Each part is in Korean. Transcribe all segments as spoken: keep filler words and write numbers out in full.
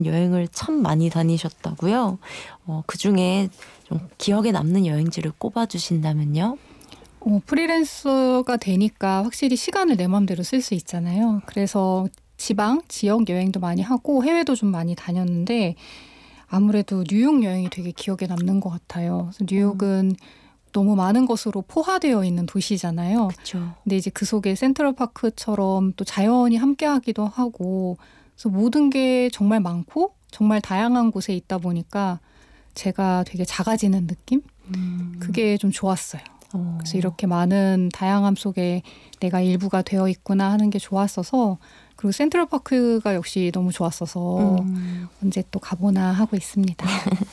여행을 참 많이 다니셨다고요? 어, 그중에 좀 기억에 남는 여행지를 꼽아주신다면요? 어, 프리랜서가 되니까 확실히 시간을 내 맘대로 쓸 수 있잖아요. 그래서 지방, 지역 여행도 많이 하고 해외도 좀 많이 다녔는데 아무래도 뉴욕 여행이 되게 기억에 남는 것 같아요. 그래서 뉴욕은 음. 너무 많은 것으로 포화되어 있는 도시잖아요. 그쵸. 근데 이제 그 속에 센트럴파크처럼 또 자연이 함께하기도 하고 그래서 모든 게 정말 많고 정말 다양한 곳에 있다 보니까 제가 되게 작아지는 느낌? 음. 그게 좀 좋았어요. 어. 그래서 이렇게 많은 다양함 속에 내가 일부가 되어 있구나 하는 게 좋았어서 그리고 센트럴파크가 역시 너무 좋았어서 음. 언제 또 가보나 하고 있습니다.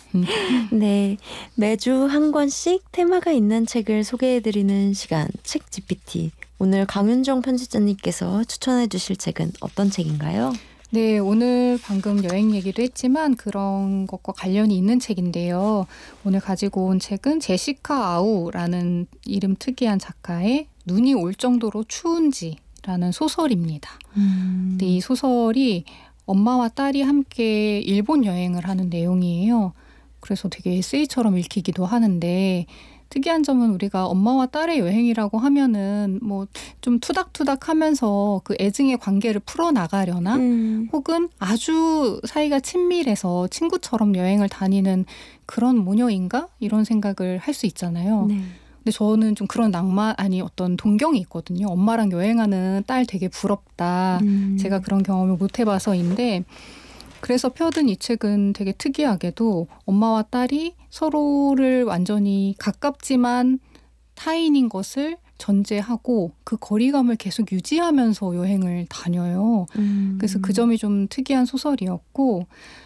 네, 매주 한 권씩 테마가 있는 책을 소개해드리는 시간, 책 지피티. 오늘 강윤정 편집자님께서 추천해 주실 책은 어떤 책인가요? 네, 오늘 방금 여행 얘기도 했지만 그런 것과 관련이 있는 책인데요. 오늘 가지고 온 책은 제시카 아우라는 이름 특이한 작가의 눈이 올 정도로 추운지라는 소설입니다. 음. 근데 이 소설이 엄마와 딸이 함께 일본 여행을 하는 내용이에요. 그래서 되게 에세이처럼 읽히기도 하는데 특이한 점은 우리가 엄마와 딸의 여행이라고 하면은 뭐 좀 투닥투닥하면서 그 애증의 관계를 풀어나가려나 음. 혹은 아주 사이가 친밀해서 친구처럼 여행을 다니는 그런 모녀인가? 이런 생각을 할 수 있잖아요. 네. 근데 저는 좀 그런 낭만 아니 어떤 동경이 있거든요. 엄마랑 여행하는 딸 되게 부럽다. 음. 제가 그런 경험을 못 해봐서인데 그래서 펴든 이 책은 되게 특이하게도 엄마와 딸이 서로를 완전히 가깝지만 타인인 것을 전제하고 그 거리감을 계속 유지하면서 여행을 다녀요. 음. 그래서 그 점이 좀 특이한 소설이었고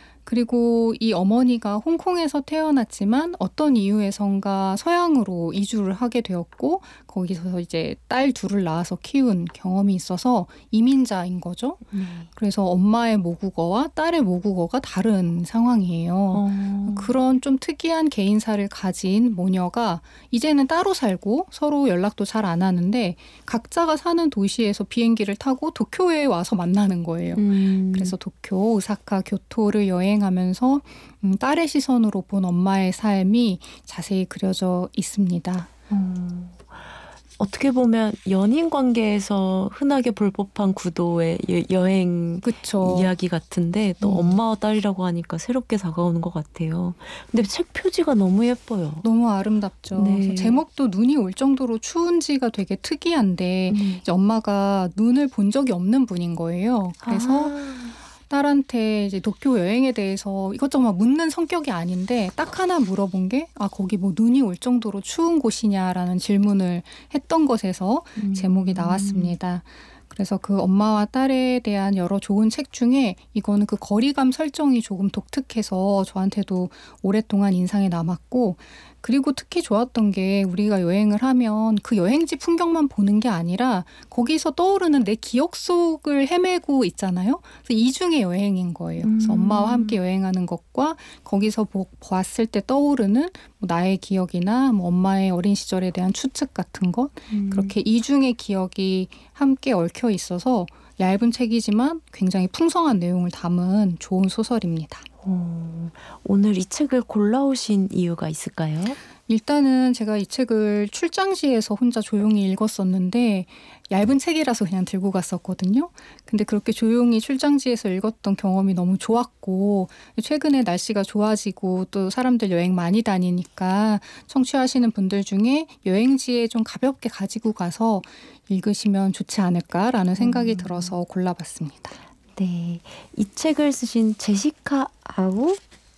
그리고 이 어머니가 홍콩에서 태어났지만 어떤 이유에선가 서양으로 이주를 하게 되었고 거기서 이제 딸 둘을 낳아서 키운 경험이 있어서 이민자인 거죠. 네. 그래서 엄마의 모국어와 딸의 모국어가 다른 상황이에요. 어. 그런 좀 특이한 개인사를 가진 모녀가 이제는 따로 살고 서로 연락도 잘 안 하는데 각자가 사는 도시에서 비행기를 타고 도쿄에 와서 만나는 거예요. 음. 그래서 도쿄, 오사카, 교토를 여행하면서 음, 딸의 시선으로 본 엄마의 삶이 자세히 그려져 있습니다. 어. 어떻게 보면 연인 관계에서 흔하게 볼 법한 구도의 여행 그쵸. 이야기 같은데 또 음. 엄마와 딸이라고 하니까 새롭게 다가오는 것 같아요. 근데 책 표지가 너무 예뻐요. 너무 아름답죠. 네. 그래서 제목도 눈이 올 정도로 추운지가 되게 특이한데 음. 이제 엄마가 눈을 본 적이 없는 분인 거예요. 그래서 아. 딸한테 이제 도쿄 여행에 대해서 이것저것 묻는 성격이 아닌데 딱 하나 물어본 게 아 거기 뭐 눈이 올 정도로 추운 곳이냐라는 질문을 했던 것에서 음. 제목이 나왔습니다. 그래서 그 엄마와 딸에 대한 여러 좋은 책 중에 이거는 그 거리감 설정이 조금 독특해서 저한테도 오랫동안 인상에 남았고 그리고 특히 좋았던 게 우리가 여행을 하면 그 여행지 풍경만 보는 게 아니라 거기서 떠오르는 내 기억 속을 헤매고 있잖아요. 그래서 이중의 여행인 거예요. 그래서 음. 엄마와 함께 여행하는 것과 거기서 보, 보았을 때 떠오르는 뭐 나의 기억이나 뭐 엄마의 어린 시절에 대한 추측 같은 것 음. 그렇게 이중의 기억이 함께 얽혀 있어서 얇은 책이지만 굉장히 풍성한 내용을 담은 좋은 소설입니다. 어, 오늘 이 책을 골라오신 이유가 있을까요? 일단은 제가 이 책을 출장지에서 혼자 조용히 읽었었는데 얇은 책이라서 그냥 들고 갔었거든요. 근데 그렇게 조용히 출장지에서 읽었던 경험이 너무 좋았고 최근에 날씨가 좋아지고 또 사람들 여행 많이 다니니까 청취하시는 분들 중에 여행지에 좀 가볍게 가지고 가서 읽으시면 좋지 않을까라는 생각이 음. 들어서 골라봤습니다. 네, 이 책을 쓰신 제시카 아우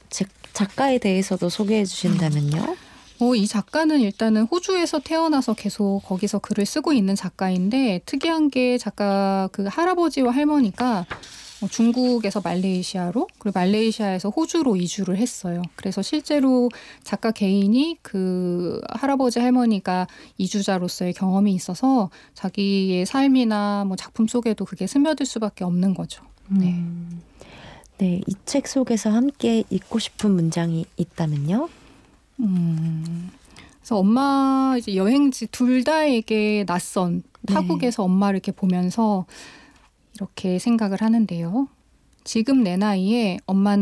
작가에 대해서도 소개해 주신다면요? 어, 이 작가는 일단은 호주에서 태어나서 계속 거기서 글을 쓰고 있는 작가인데 특이한 게 작가 그 할아버지와 할머니가 중국에서 말레이시아로 그리고 말레이시아에서 호주로 이주를 했어요. 그래서 실제로 작가 개인이 그 할아버지 할머니가 이주자로서의 경험이 있어서 자기의 삶이나 뭐 작품 속에도 그게 스며들 수밖에 없는 거죠. 네. 음, 네, 이 책 속에서 함께 읽고 싶은 문장이 있다면요? 음, 그래서 엄마 이제 여행지 둘 다에게 낯선 타국에서 네. 엄마를 이렇게 보면서 이렇게 생각을 하는데요. 지금 내 나이에 엄마는